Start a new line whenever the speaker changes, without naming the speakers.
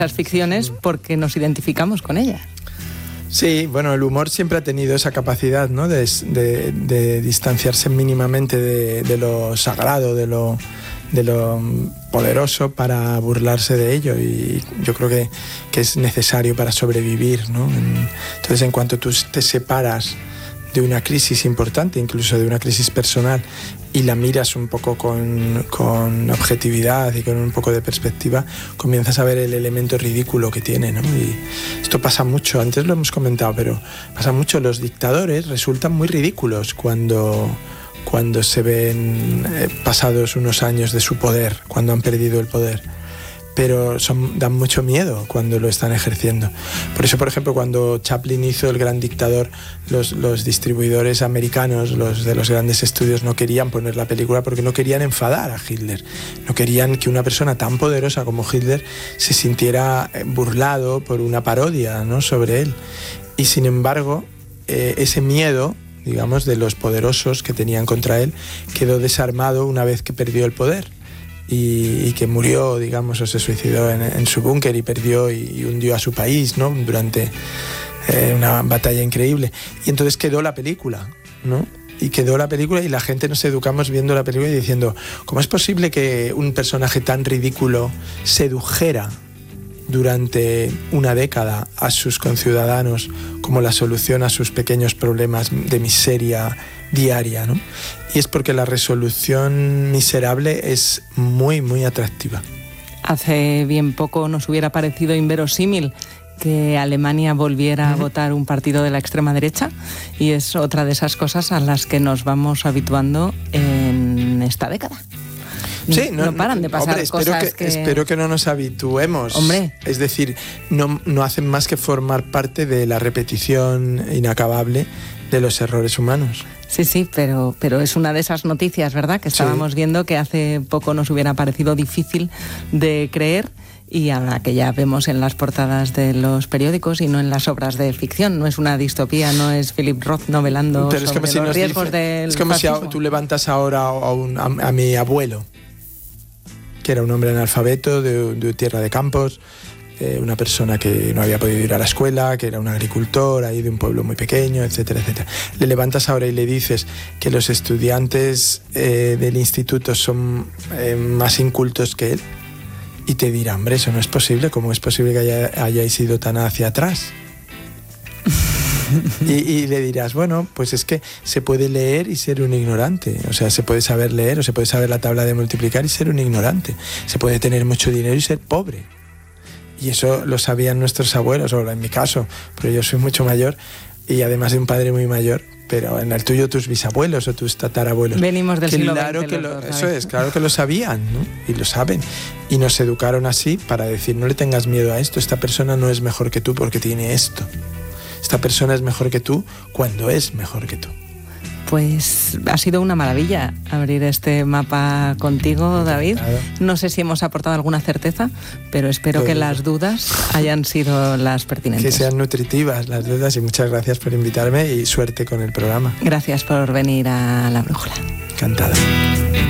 las ficciones porque nos identificamos con ella.
Sí, bueno, el humor siempre ha tenido esa capacidad, ¿no? de distanciarse mínimamente de lo sagrado, de lo poderoso, para burlarse de ello, y yo creo que es necesario para sobrevivir, ¿no? Entonces, en cuanto tú te separas de una crisis importante, incluso de una crisis personal, y la miras un poco con objetividad y con un poco de perspectiva, comienzas a ver el elemento ridículo que tiene, ¿no? Y esto pasa mucho, antes lo hemos comentado, pero pasa mucho. Los dictadores resultan muy ridículos cuando se ven pasados unos años de su poder, cuando han perdido el poder. Pero dan mucho miedo cuando lo están ejerciendo. Por eso, por ejemplo, cuando Chaplin hizo El Gran Dictador, los distribuidores americanos, los de los grandes estudios, no querían poner la película porque no querían enfadar a Hitler. No querían que una persona tan poderosa como Hitler se sintiera burlado por una parodia, ¿no?, sobre él. Y sin embargo, ese miedo, digamos, de los poderosos que tenían contra él, quedó desarmado una vez que perdió el poder. Y que murió, digamos, o se suicidó en su búnker y perdió y hundió a su país, ¿no?, durante una batalla increíble. Y entonces quedó la película, ¿no? Y quedó la película, y la gente nos educamos viendo la película y diciendo, ¿cómo es posible que un personaje tan ridículo sedujera durante una década a sus conciudadanos como la solución a sus pequeños problemas de miseria diaria, ¿no? Y es porque la resolución miserable es muy, muy atractiva.
Hace bien poco nos hubiera parecido inverosímil que Alemania volviera a votar un partido de la extrema derecha, y es otra de esas cosas a las que nos vamos habituando en esta década.
Sí,
no paran de pasar,
hombre,
cosas
espero que no nos habituemos.
Hombre.
Es decir, no hacen más que formar parte de la repetición inacabable de los errores humanos.
Sí, pero es una de esas noticias, ¿verdad?, que estábamos viendo, que hace poco nos hubiera parecido difícil de creer, y ahora que ya vemos en las portadas de los periódicos y no en las obras de ficción. No es una distopía, no es Philip Roth novelando sobre los riesgos del
Es como
fascismo.
si tú levantas ahora a mi abuelo, que era un hombre analfabeto de tierra de campos, una persona que no había podido ir a la escuela, que era un agricultor ahí de un pueblo muy pequeño, etcétera, etcétera. Le levantas ahora y le dices que los estudiantes del instituto son más incultos que él, y te dirá, hombre, eso no es posible. ¿Cómo es posible que hayáis ido tan hacia atrás? y le dirás, bueno, pues es que se puede leer y ser un ignorante. O sea, se puede saber leer o se puede saber la tabla de multiplicar y ser un ignorante. Se puede tener mucho dinero y ser pobre. Y eso lo sabían nuestros abuelos, o en mi caso, pero yo soy mucho mayor, y además de un padre muy mayor, pero en el tuyo tus bisabuelos o tus tatarabuelos.
Venimos del siglo XX.
Eso es, claro que lo sabían, ¿no? Y lo saben. Y nos educaron así para decir, no le tengas miedo a esto, esta persona no es mejor que tú porque tiene esto. Esta persona es mejor que tú cuando es mejor que tú.
Pues ha sido una maravilla abrir este mapa contigo, David. No sé si hemos aportado alguna certeza, pero espero que las dudas hayan sido las pertinentes.
Que sean nutritivas las dudas, y muchas gracias por invitarme y suerte con el programa.
Gracias por venir a La Brújula.
Encantada.